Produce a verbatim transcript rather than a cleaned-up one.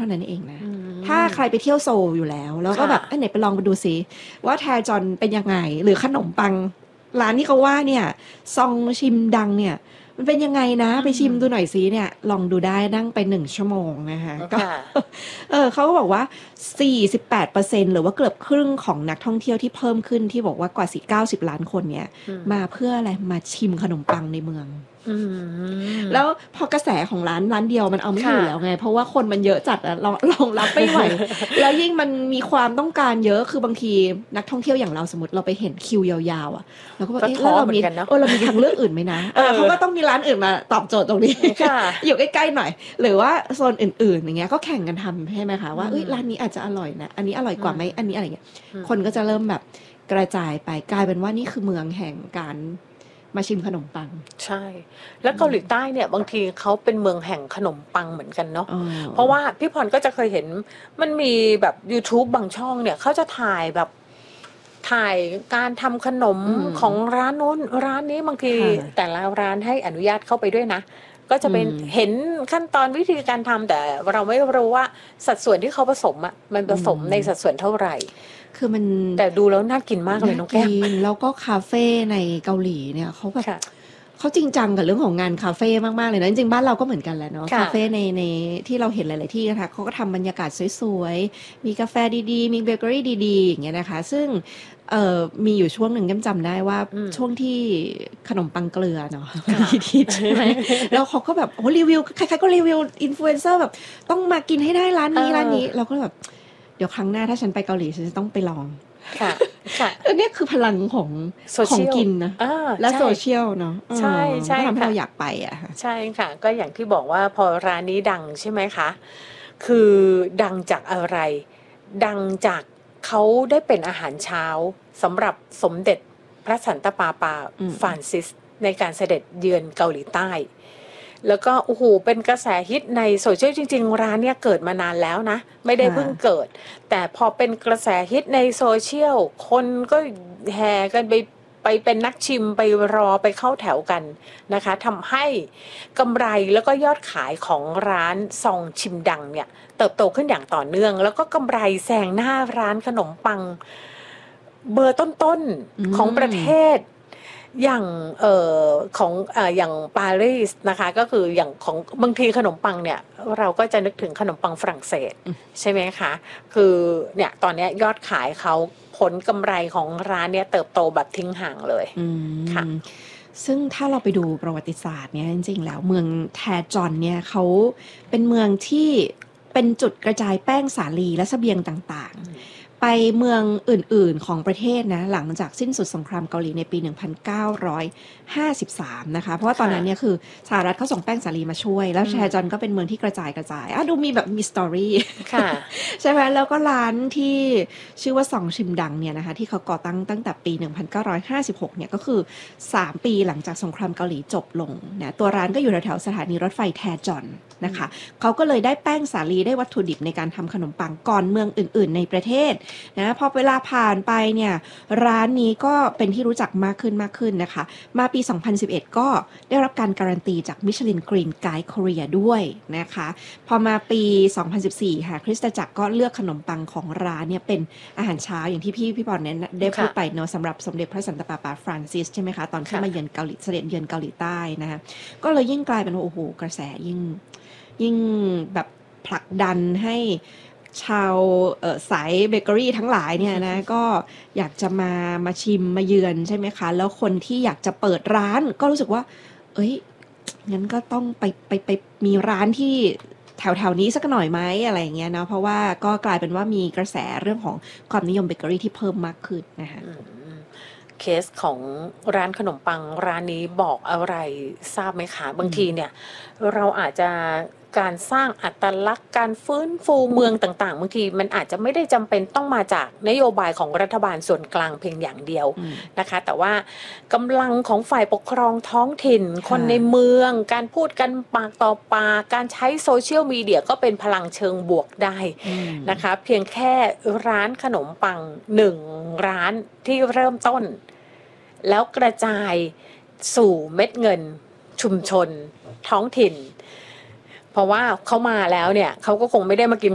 านั้นเองนะถ้าใครไปเที่ยวโซลอยู่แล้วแล้วก็แบบไหนไปลองไปดูซิว่าแทจอนเป็นยังไงหรือขนมปังร้านที่เขาว่าเนี่ยซองชิมดังเนี่ยมันเป็นยังไงนะไปชิมดูหน่อยซิเนี่ยลองดูได้นั่งไปหนึ่งชั่วโมงนะคะก็เออเขาก็บอกว่า สี่สิบแปดเปอร์เซ็นต์ หรือว่าเกือบครึ่งของนักท่องเที่ยวที่เพิ่มขึ้นที่บอกว่ากว่าสิเก้าสิบล้านคนเนี่ยมาเพื่ออะไรมาชิมขนมปังในเมืองแล้วพอกระแสของร้านร้านเดียวมันเอาไม่อยู่แล้วไงเพราะว่าคนมันเยอะจัดอะรองรองรับไม่ไหวแล้วยิ่งมันมีความต้องการเยอะคือบางทีนักท่องเที่ยวอย่างเราสมมติเราไปเห็นคิวยาวๆอะเราก็บอกเอ๊ะแล้วเรามีเออเรามีทางเลือกอื่นไหมนะเขาก็ต้องมีร้านอื่นมาตอบโจทย์ตรงนี้อยู่ใกล้ๆหน่อยหรือว่าโซนอื่นๆอย่างเงี้ยก็แข่งกันทำใช่ไหมคะว่าร้านนี้อาจจะอร่อยนะอันนี้อร่อยกว่าไหมอันนี้อะไรเงี้ยคนก็จะเริ่มแบบกระจายไปกลายเป็นว่านี่คือเมืองแห่งการมาชิมขนมปังใช่แล้วเกาหลีใต้เนี่ยบางทีเขาเป็นเมืองแห่งขนมปังเหมือนกันเนาะเพราะว่าพี่พรก็จะเคยเห็นมันมีแบบ YouTube บางช่องเนี่ยเขาจะถ่ายแบบถ่ายการทำขนมของร้านโน้นร้านนี้บางทีแต่ละร้านให้อนุญาตเข้าไปด้วยนะก็จะเป็นเห็นขั้นตอนวิธีการทำแต่เราไม่รู้ว่าสัดส่วนที่เขาผสมอ่ะมันผสมในสัดส่วนเท่าไหร่คือมันแต่ดูแล้วน่ากินมากเลยน้องแก้มแล้วก็คาเฟ่ในเกาหลีเนี่ยเขาแบบเขาจริงจังกับเรื่องของงานคาเฟ่มากๆเลยนะจริงๆบ้านเราก็เหมือนกันแหละเนาะคาเฟ่ในในที่เราเห็นหลายๆที่นะคะเขาก็ทำบรรยากาศสวยๆมีกาแฟดีๆมีเบเกอรี่ดีๆอย่างเงี้ยนะคะซึ่งเอ่อมีอยู่ช่วงหนึ่งจำได้ว่าช่วงที่ขนมปังเกลือเนาะที่ใช่ไหมแล้วเขาก็แบบโอ้รีวิวใครๆก็รีวิวอินฟลูเอนเซอร์แบบต้องมากินให้ได้ร้านนี้ร้านนี้เราก็แบบเดี๋ยวครั้งหน้าถ้าฉันไปเกาหลีฉันจะต้องไปลองค่ะค่ะอันนี้คือพลังของของกินนะและโซเชียลเนาะใช่ใช่ทำให้เราอยากไปอ่ะใช่ค่ะก็อย่างที่บอกว่าพอร้านนี้ดังใช่ไหมคะคือดังจากอะไรดังจากเขาได้เป็นอาหารเช้าสำหรับสมเด็จพระสันตะปาปาฟรานซิสในการเสด็จเยือนเกาหลีใต้แล้วก็โอ้โหเป็นกระแสฮิตในโซเชียลจริงๆร้านเนี้ยเกิดมานานแล้วนะไม่ได้เพิ่งเกิดแต่พอเป็นกระแสฮิตในโซเชียลคนก็แห่กันไปไปเป็นนักชิมไปรอไปเข้าแถวกันนะคะทำให้กำไรแล้วก็ยอดขายของร้านซองชิมดังเนี่ยเติบโตขึ้นอย่างต่อเนื่องแล้วก็กำไรแซงหน้าร้านขนมปังเบอร์ต้นๆของประเทศอย่างเอ่อของเอ่ออย่างปารีสนะคะก็คืออย่างของบางทีขนมปังเนี่ยเราก็จะนึกถึงขนมปังฝรั่งเศสใช่ไหมคะคือเนี่ยตอนนี้ยอดขายเขาผลกำไรของร้านเนี่ยเติบโตแบบทิ้งห่างเลยค่ะซึ่งถ้าเราไปดูประวัติศาสตร์เนี่ยจริงๆแล้วเมืองแทจอนเนี่ยเขาเป็นเมืองที่เป็นจุดกระจายแป้งสาลีและเสบียงต่างๆไปเมืองอื่นๆของประเทศนะหลังจากสิ้นสุดสงครามเกาหลีในปีหนึ่งพันเก้าร้อยห้าสิบสามนะคะเพราะว่าตอนนั้นเนี่ยคือสหรัฐเขาส่งแป้งสาลีมาช่วยแล้วแทจอนก็เป็นเมืองที่กระจายกระจายอ่ะดูมีแบบมีสตอรี่ใช่ไหมแล้วก็ร้านที่ชื่อว่าซองชิมดังเนี่ยนะคะที่เขาก่อตั้งตั้งแต่ปีหนึ่งพันเก้าร้อยห้าสิบหกเนี่ยก็คือสามปีหลังจากสงครามเกาหลีจบลงนะตัวร้านก็อยู่แถวๆสถานีรถไฟแทจอนนะคะเขาก็เลยได้แป้งสาลีได้วัตถุดิบในการทำขนมปังก่อนเมืองอื่นๆในประเทศนะพอเวลาผ่านไปเนี่ยร้านนี้ก็เป็นที่รู้จักมากขึ้นมากขึ้นนะคะมาปีสองพันสิบเอ็ดก็ได้รับการการันตีจากมิชลินกรีนไกด์เกาหลีด้วยนะคะพอมาปีสองพันสิบสี่ค่ะคริสตจักรก็เลือกขนมปังของร้านเนี่ยเป็นอาหารเช้าอย่างที่พี่พี่บอลเนี่ยได้พูดไปเนาะสำหรับสมเด็จพระสันตะปาปาฟรานซิสใช่ไหมคะตอนที่มาเยือนเกาหลีเสด็จเยือนเกาหลีใต้นะคะก็เลยยิ่งกลายเป็นว่าโอ้โหกระแสยิ่งยิ่งแบบผลักดันให้ชาวสายเบเกอรี่ทั้งหลายเนี่ยนะก็อยากจะมามาชิมมาเยือนใช่ไหมคะแล้วคนที่อยากจะเปิดร้านก็รู้สึกว่าเอ้ยงั้นก็ต้องไปไปไปมีร้านที่แถวแถวนี้สักหน่อยไหมอะไรอย่างเงี้ยเนาะเพราะว่าก็กลายเป็นว่ามีกระแสเรื่องของความนิยมเบเกอรี่ที่เพิ่มมากขึ้นนะคะเคสของร้านขนมปังร้านนี้บอกอะไรทราบไหมคะบางทีเนี่ยเราอาจจะการสร้างอัตลักษณ์การฟื้นฟูเมืองต่างๆบางทีมันอาจจะไม่ได้จำเป็นต้องมาจากนโยบายของรัฐบาลส่วนกลางเพียงอย่างเดียวนะคะแต่ว่ากำลังของฝ่ายปกครองท้องถิ่นคนในเมืองการพูดกันปากต่อปากการใช้โซเชียลมีเดียก็เป็นพลังเชิงบวกได้นะคะเพียงแค่ร้านขนมปังหนึ่งร้านที่เริ่มต้นแล้วกระจายสู่เม็ดเงินชุมชนท้องถิ่นเพราะว่าเขามาแล้วเนี่ยเขาก็คงไม่ได้มากิน